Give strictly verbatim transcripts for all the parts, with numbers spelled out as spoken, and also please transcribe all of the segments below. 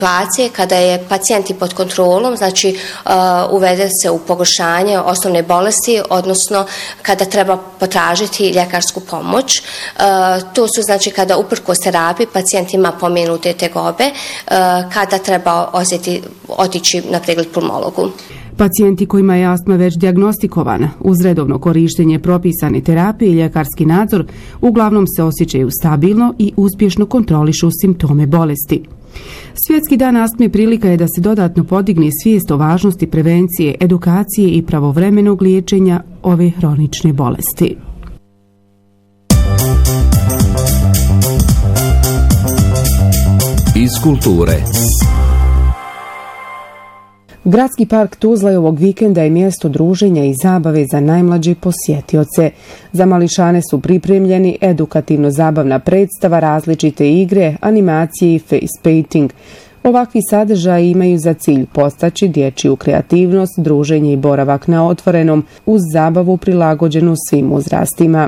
situacije kada je pacijent i pod kontrolom, znači uh, uvede se u pogoršanje osnovne bolesti, odnosno kada treba potražiti ljekarsku pomoć. Uh, to su znači kada uprkos terapiji pacijent ima pomenute tegobe, uh, kada treba osjeti, otići na pregled pulmologu. Pacijenti kojima je astma već dijagnostikovana, uz redovno korištenje propisane terapije i ljekarski nadzor, uglavnom se osjećaju stabilno i uspješno kontrolišu simptome bolesti. Svjetski dan astme prilika je da se dodatno podigne svijest o važnosti prevencije, edukacije i pravovremenog liječenja ove hronične bolesti. Iz kulture. Gradski park Tuzla ovog vikenda je mjesto druženja i zabave za najmlađe posjetioce. Za mališane su pripremljeni edukativno-zabavna predstava, različite igre, animacije i face painting. Ovakvi sadržaji imaju za cilj postaći dječju kreativnost, druženje i boravak na otvorenom, uz zabavu prilagođenu svim uzrastima.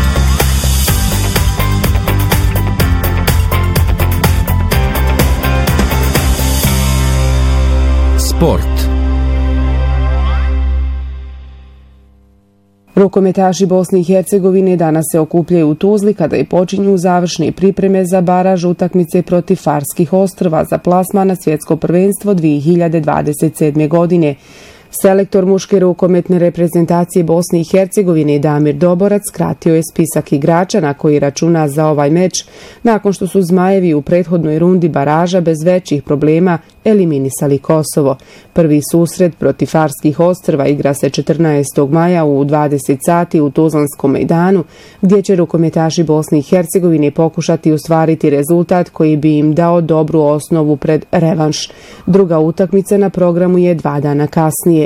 Sport. Rukometaši Bosne i Hercegovine danas se okupljaju u Tuzli kada je počinju završne pripreme za baraž utakmice protiv Farskih ostrva za plasman na svjetsko prvenstvo dvije hiljade dvadeset sedme. godine. Selektor muške rukometne reprezentacije Bosne i Hercegovine Damir Doborac skratio je spisak igrača na koji računa za ovaj meč, nakon što su Zmajevi u prethodnoj rundi baraža bez većih problema eliminisali Kosovo. Prvi susret protiv Farskih ostrva igra se četrnaestog maja u dvadeset sati u Tuzlanskom mejdanu, gdje će rukometaši Bosne i Hercegovine pokušati ostvariti rezultat koji bi im dao dobru osnovu pred revanš. Druga utakmica na programu je dva dana kasnije.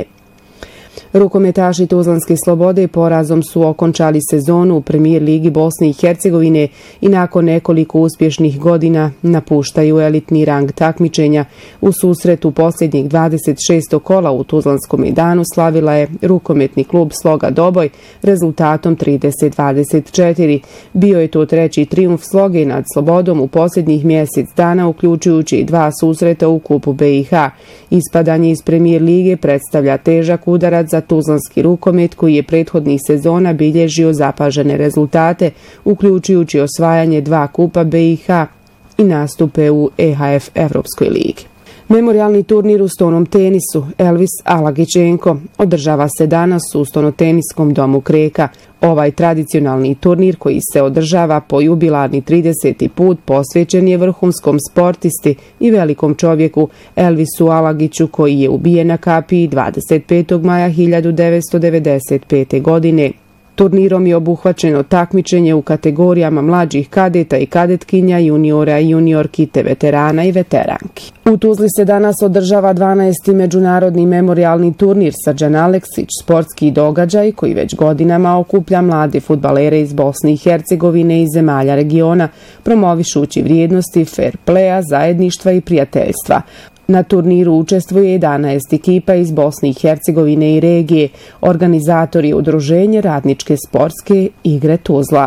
Rukometaši Tuzlanske Slobode porazom su okončali sezonu u Premijer ligi Bosne i Hercegovine i nakon nekoliko uspješnih godina napuštaju elitni rang takmičenja. U susretu posljednjeg dvadeset šestog kola u Tuzlanskom mejdanu slavila je rukometni klub Sloga Doboj rezultatom trideset dvadeset četiri. Bio je to treći trijumf Sloge nad Slobodom u posljednjih mjesec dana, uključujući i dva susreta u kupu B i H. Ispadanje iz Premijer lige predstavlja težak udarac za tuzlanski rukomet koji je prethodnih sezona bilježio zapažene rezultate, uključujući osvajanje dva kupa B i H i nastupe u E H F Evropskoj ligi. Memorijalni turnir u stonom tenisu Elvis Alagićenko održava se danas u stonoteniskom domu Kreka. Ovaj tradicionalni turnir koji se održava po jubilarni trideseti put posvećen je vrhunskom sportisti i velikom čovjeku Elvisu Alagiću koji je ubijen na kapiji dvadeset petog maja hiljadu devetsto devedeset pete. godine. Turnirom je obuhvaćeno takmičenje u kategorijama mlađih kadeta i kadetkinja, juniora i juniorki te veterana i veteranki. U Tuzli se danas održava dvanaesti međunarodni memorijalni turnir Srđan Aleksić, sportski događaj koji već godinama okuplja mlade fudbalere iz Bosne i Hercegovine i zemalja regiona, promovišući vrijednosti fair playa, zajedništva i prijateljstva. Na turniru učestvuje jedanaest ekipa iz Bosne i Hercegovine i regije. Organizator je udruženje Radničke sportske igre Tuzla.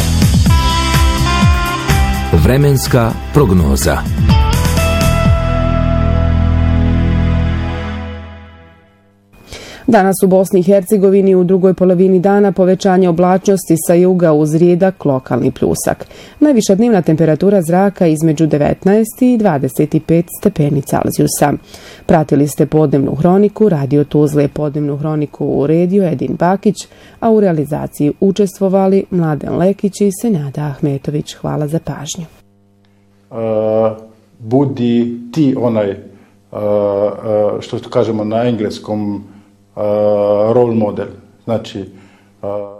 Vremenska prognoza. Danas u Bosni i Hercegovini u drugoj polovini dana povećanje oblačnosti sa juga uz rijedak lokalni pljusak. Najviša dnevna temperatura zraka između devetnaest i dvadeset pet stepeni Celzijusa. Pratili ste podnevnu hroniku Radio Tuzle. Podnevnu hroniku uredio Edin Bakić, a u realizaciji učestvovali Mladen Lekić i Senada Ahmetović. Hvala za pažnju. Uh, budi ti onaj, uh, uh, što kažemo na engleskom, Uh, role model, znači uh,